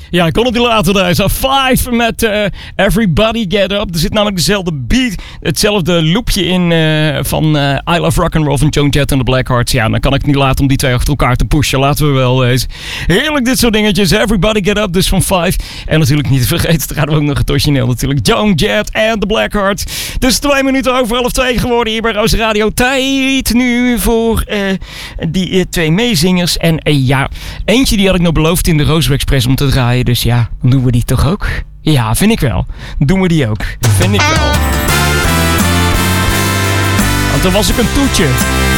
Ja, ik kon het niet laten deze. 5 met Everybody Get Up. Er zit namelijk dezelfde beat, hetzelfde loopje in van I Love Rock'n'Roll van Joan Jett en de Blackhearts. Ja, dan kan ik het niet laten om die twee achter elkaar te pushen. Laten we wel wezen. Heerlijk dit soort dingetjes. Everybody Get Up, dus van 5. En natuurlijk niet te vergeten, er gaan we ook nog het origineel natuurlijk. Joan Jett en de Blackhearts. Dus 2 minuten over 11:02 geworden hier bij Roos Radio. Tijd nu voor die 2 meezingers. En ja, eentje die had ik nog beloofd in de Roos Express om te draaien. Dus ja, dan doen we die toch ook? Ja, vind ik wel. Doen we die ook. Vind ik wel. Want dan was ik een toetje.